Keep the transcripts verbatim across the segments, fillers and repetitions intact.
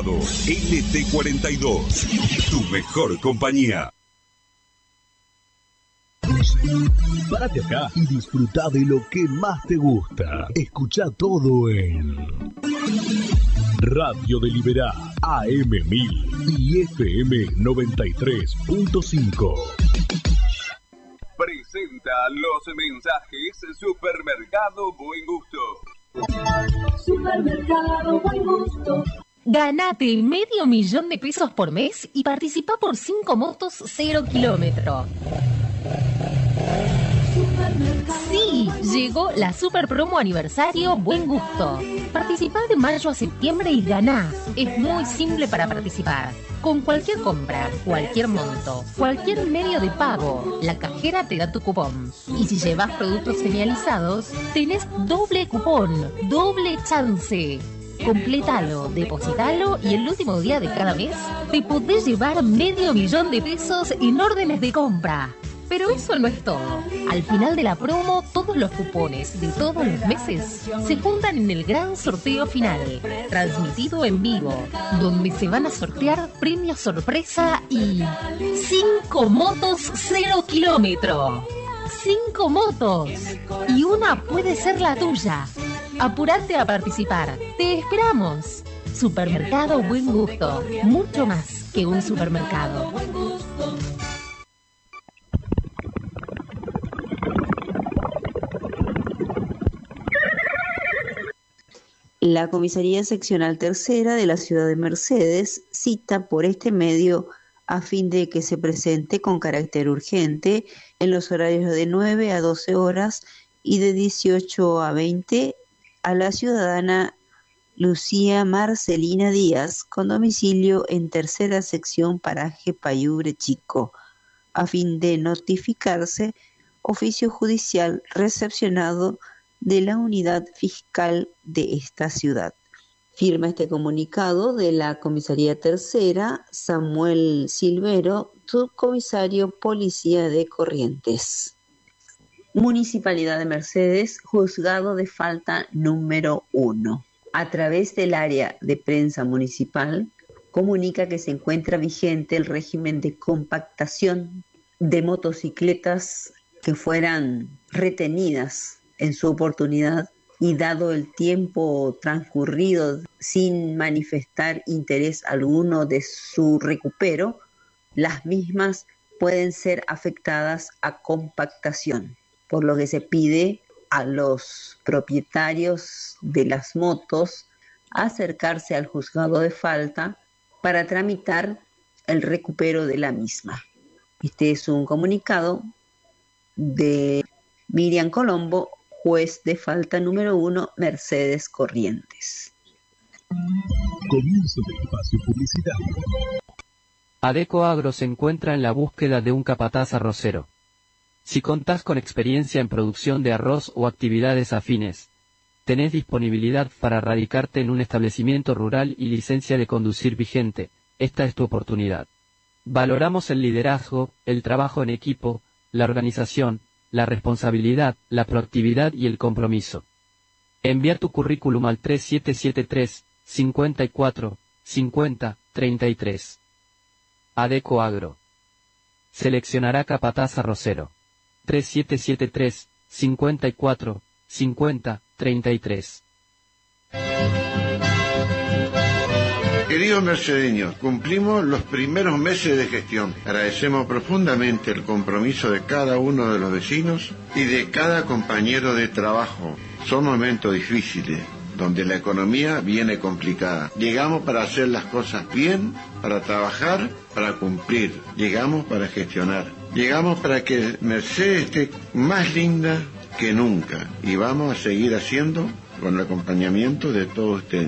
supermercado L T cuarenta y dos, tu mejor compañía. Párate acá y disfruta de lo que más te gusta. Escucha todo en Radio de Liberá, A M mil y F M noventa y tres punto cinco. Presenta los mensajes Supermercado Buen Gusto. Supermercado Buen Gusto. Ganate medio millón de pesos por mes y participa por cinco motos cero kilómetro. Sí, llegó la super promo aniversario Buen Gusto. Participá de mayo a septiembre y ganá. Es muy simple para participar. Con cualquier compra, cualquier monto, cualquier medio de pago, la cajera te da tu cupón. Y si llevas productos señalizados, tenés doble cupón, doble chance. Completalo, depositalo y el último día de cada mes te podés llevar medio millón de pesos en órdenes de compra. Pero eso no es todo. Al final de la promo, todos los cupones de todos los meses se juntan en el gran sorteo final, transmitido en vivo, donde se van a sortear premios sorpresa y cinco motos cero kilómetro. Cinco motos. Y una puede ser la tuya. Apúrate a participar. Te esperamos. Supermercado Buen Gusto. Mucho más que un supermercado. La Comisaría Seccional Tercera de la Ciudad de Mercedes cita por este medio a fin de que se presente con carácter urgente en los horarios de nueve a doce horas y de dieciocho a veinte a la ciudadana Lucía Marcelina Díaz, con domicilio en Tercera Sección Paraje Payubre Chico, a fin de notificarse oficio judicial recepcionado de la unidad fiscal de esta ciudad. Firma este comunicado de la Comisaría Tercera Samuel Silvero, subcomisario Policía de Corrientes. Municipalidad de Mercedes, Juzgado de Falta número uno. A través del área de prensa municipal, comunica que se encuentra vigente el régimen de compactación de motocicletas que fueran retenidas en su oportunidad y dado el tiempo transcurrido sin manifestar interés alguno de su recupero, las mismas pueden ser afectadas a compactación, por lo que se pide a los propietarios de las motos acercarse al juzgado de falta para tramitar el recupero de la misma. Este es un comunicado de Miriam Colombo, juez de falta número uno, Mercedes Corrientes. Comienzo del espacio publicitario. Adeco Agro se encuentra en la búsqueda de un capataz arrocero. Si contás con experiencia en producción de arroz o actividades afines, tenés disponibilidad para radicarte en un establecimiento rural y licencia de conducir vigente, esta es tu oportunidad. Valoramos el liderazgo, el trabajo en equipo, la organización, la responsabilidad, la proactividad y el compromiso. Envía tu currículum al tres siete siete tres, cincuenta y cuatro, cincuenta, treinta y tres. Adeco Agro. Seleccionará capataz arrocero. tres siete siete tres, cincuenta y cuatro, cincuenta, treinta y tres. Queridos mercedeños, cumplimos los primeros meses de gestión. Agradecemos profundamente el compromiso de cada uno de los vecinos y de cada compañero de trabajo. Son momentos difíciles, donde la economía viene complicada. Llegamos para hacer las cosas bien, para trabajar, para cumplir. Llegamos para gestionar. Llegamos para que Mercedes esté más linda que nunca. Y vamos a seguir haciendo con el acompañamiento de todos ustedes.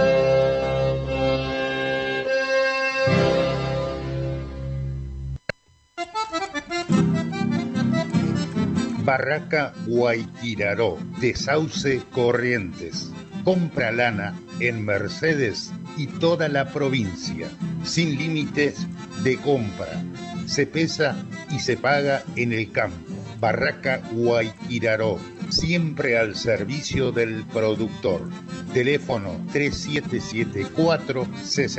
Barraca Guayquiraró, de Sauce Corrientes. Compra lana en Mercedes y toda la provincia, sin límites de compra. Se pesa y se paga en el campo. Barraca Guayquiraró, siempre al servicio del productor. Teléfono tres siete siete cuatro, seis